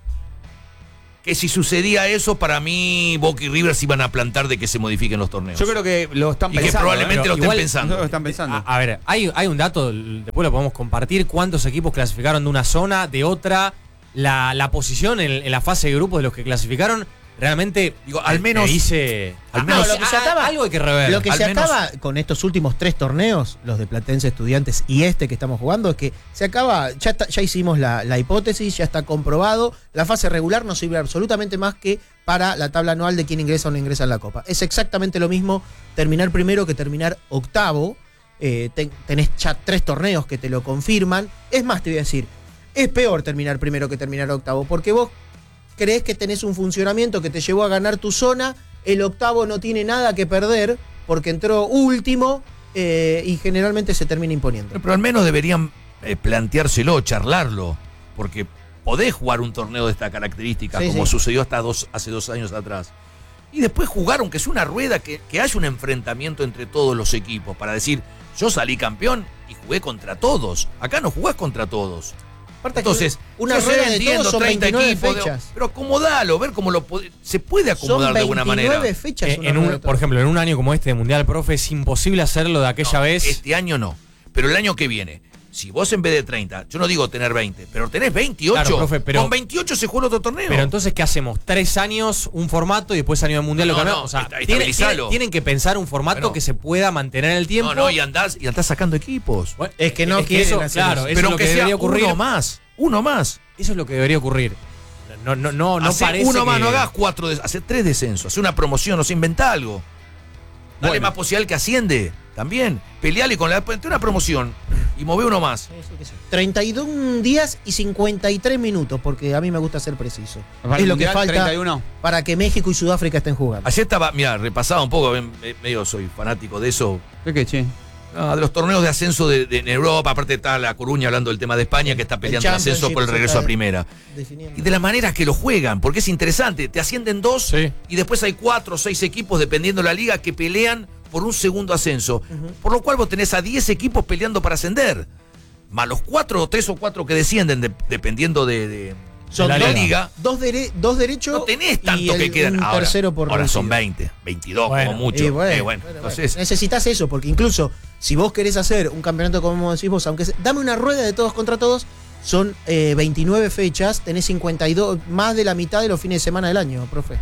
Que si sucedía eso, para mí Boca y River se iban a plantar de que se modifiquen los torneos. Yo creo que lo están y que pensando. probablemente ¿eh? lo estén igual- pensando. Lo están pensando. A, a ver, hay, hay un dato, después lo podemos compartir, cuántos equipos clasificaron de una zona, de otra, la, la posición en, en la fase de grupos de los que clasificaron, realmente Digo, al te menos- dice al ah, menos- ah, lo que se acaba- algo hay que rever. Lo que Al se menos- acaba con estos últimos tres torneos, los de Platense, Estudiantes y este que estamos jugando, es que se acaba, ya, está- ya hicimos la, la hipótesis, ya está comprobado, la fase regular no sirve absolutamente más que para la tabla anual de quién ingresa o no ingresa en la Copa. Es exactamente lo mismo terminar primero que terminar octavo. Eh, ten- tenés ya tres torneos que te lo confirman. Es más, te voy a decir, es peor terminar primero que terminar octavo, porque vos crees que tenés un funcionamiento que te llevó a ganar tu zona, el octavo no tiene nada que perder porque entró último eh, y generalmente se termina imponiendo. Pero, pero al menos deberían eh, planteárselo, charlarlo, porque podés jugar un torneo de esta característica, Sí, como sí. sucedió hasta dos, hace dos años atrás. Y después jugar, aunque sea una rueda, que, que haya un enfrentamiento entre todos los equipos, para decir, yo salí campeón y jugué contra todos. Acá no jugás contra todos. Aparte que Entonces, una yo sé, rueda de entiendo, todos son treinta veintinueve equipos, de- fechas. pero acomodalo, ver cómo lo puede- se puede acomodar Son de alguna manera. veintinueve fechas. Eh, una en rueda un- de por todos. ejemplo, en un año como este de Mundial, profe, es imposible hacerlo de aquella No, vez. Este año no. Pero el año que viene, si vos en vez de treinta, yo no digo tener veinte, pero tenés veintiocho, Claro, profe, pero- con veintiocho se juega otro torneo. Pero entonces, ¿qué hacemos? Tres años, un formato y después año de mundial No, lo cambiamos. no, o sea, esta- tienen, estabilizalo. tienen- tienen que pensar un formato Bueno. que se pueda mantener en el tiempo. no, no, y andás, y andás sacando equipos. Bueno, Es que no quieren eso, hacer claro, eso. eso pero es lo aunque que sea debería ocurrir. uno más, uno más. Eso es lo que debería ocurrir. No, no, no, no Hacé parece uno más, que- no hagas cuatro, des- hacé tres descensos, hace una promoción, no se inventa algo. Dale Bueno. más posibilidad al que asciende, también. Peleale con la entre una promoción y move uno más. treinta y dos días y cincuenta y tres minutos, porque a mí me gusta ser preciso. Para es el lo que Mundial, falta treinta y uno. para que México y Sudáfrica estén jugando. Ayer estaba, mira, repasaba un poco, ven, me- medio soy fanático de eso. ¿Qué qué, che? No, de los torneos de ascenso de, de- en Europa, aparte está La Coruña hablando del tema de España, que está peleando el, ascenso Championship por el se regreso está a primera. Definiendo. Y de las maneras que lo juegan, porque es interesante, te ascienden dos Sí. y después hay cuatro o seis equipos, dependiendo de la liga, que pelean por un segundo ascenso. Por lo cual vos tenés a diez equipos peleando para ascender. Más los cuatro o tres o cuatro que descienden, de- dependiendo de, de- Son de la dos, liga. dos, dere- dos derechos. No tenés y tanto el- que quedan. un Ahora, tercero por ahora son reducido. veinte, veintidós Bueno, como mucho. Y bueno, Eh, bueno, bueno, entonces, bueno. Necesitas eso, porque incluso si vos querés hacer un campeonato como decís vos, aunque se- dame una rueda de todos contra todos, son eh, veintinueve fechas, tenés cincuenta y dos, más de la mitad de los fines de semana del año, profe.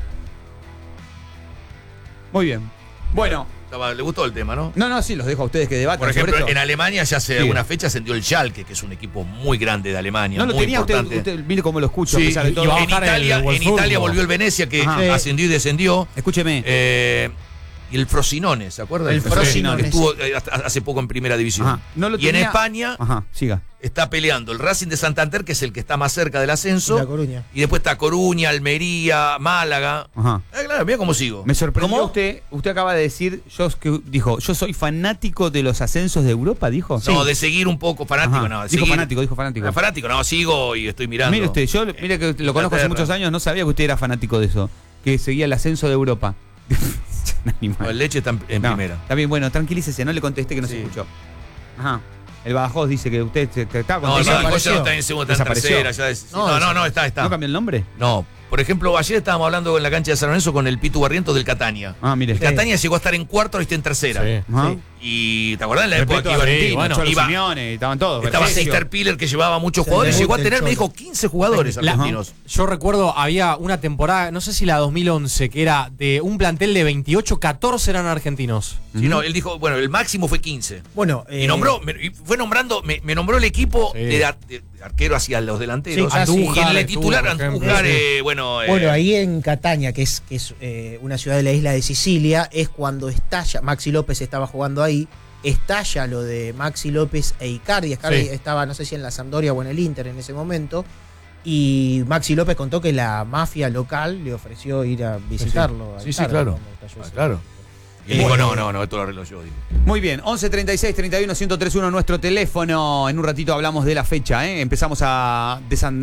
Muy bien. Bueno, estaba- le gustó el tema, ¿no? no, no, sí, los dejo a ustedes que debaten Por sobre ejemplo, esto. en Alemania ya hace Sí. alguna fecha ascendió el Schalke, que es un equipo muy grande de Alemania, No lo muy tenía usted, importante. usted, mire cómo lo escucho, Sí, a pesar de y todo. va a en bajar el Italia, en Wolfsburgo. Italia volvió el Venecia, que Ajá. ascendió y descendió. Escúcheme. Eh, y el Frosinone, ¿se acuerdan? El Frosinone, Que estuvo eh, hasta- hace poco en primera división. Ajá. No lo y en tenía- España Ajá, siga. está peleando el Racing de Santander, que es el que está más cerca del ascenso. La Coruña. Y después está Coruña, Almería, Málaga. Ajá. Eh, claro, mira cómo sigo. Me sorprendió ¿Cómo? usted, usted acaba de decir, yo que dijo, yo soy fanático de los ascensos de Europa, dijo. No, de seguir un poco, fanático, Ajá. no. de Dijo seguir. fanático, dijo fanático. Ah, fanático, no, sigo y estoy mirando. Mire usted, yo mire que lo conozco hace Inglaterra. muchos años, no sabía que usted era fanático de eso, que seguía el ascenso de Europa. Un animal. No, el Leche está en, en No, primera. Está bien, bueno, tranquilícese, no le contesté que no se Sí. escuchó. Ajá. El Badajoz dice que usted se- te estaba No, el contestando. Badajoz ya no está en segunda, está en Desapareció. tercera. Ya es- No, no, no, no, está, está. ¿No cambió el nombre? No, por ejemplo, ayer estábamos hablando en la cancha de San Lorenzo con el Pitu Barrientos del Catania. Ah, mire. El Catania llegó a estar en cuarto, ahora está en tercera. Sí. Ajá. Sí. Y ¿te acordás en la época Respeto que a iba, Argentina, bueno, Cholo iba- Simeone, estaban todos. estaba Vergesio. Sister Piller que llevaba muchos El jugadores, debut llegó a del tener, me Cholo. dijo, quince jugadores La- argentinos. Yo recuerdo, había una temporada, no sé si la dos mil once, que era de un plantel de veintiocho, catorce eran argentinos. Sí, no, él dijo, bueno, el máximo fue quince. Bueno, Y eh, nombró, me- y fue nombrando, me, me nombró el equipo Sí. de, ar- de arquero hacia los delanteros. Sí, ah, sí. y en el Andújar, titular, por ejemplo, Andújar, sí. eh, bueno. eh, Bueno, ahí en Catania, que es, que es eh, una ciudad de la isla de Sicilia, es cuando estalla, Maxi López estaba jugando ahí, estalla lo de Maxi López e Icardi. Icardi Sí. estaba, no sé si en la Sampdoria o en el Inter en ese momento, y Maxi López contó que la mafia local le ofreció ir a visitarlo. a Sí, sí, Icardi claro. cuando estalló Ah, ese claro. momento. Y él dijo, no, no, no, esto lo arreglo yo. Dijo. Muy bien, once treinta y seis treinta y uno ciento tres uno nuestro teléfono. En un ratito hablamos de la fecha, ¿eh? Empezamos a desan-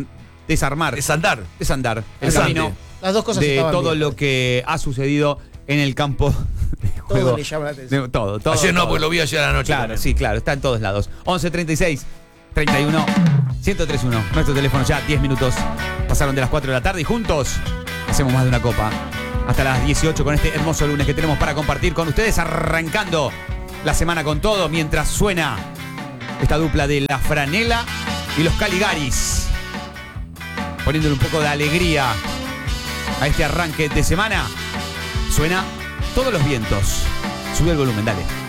desarmar, Desandar. desandar el Desande. camino Las dos cosas de estaban todo bien. lo que ha sucedido en el campo de juego. Todo le llama la atención. De- todo, todo. Ayer no, todo. porque lo vi ayer a la noche. Claro, también. sí, claro, está en todos lados. once treinta y seis, treinta y uno, ciento tres uno. Nuestro teléfono ya, diez minutos. Pasaron de las cuatro de la tarde y juntos hacemos más de una copa. Hasta las dieciocho con este hermoso lunes que tenemos para compartir con ustedes, arrancando la semana con todo, mientras suena esta dupla de La Franela y los Caligaris, poniéndole un poco de alegría a este arranque de semana. Suena Todos los Vientos. Sube el volumen, dale.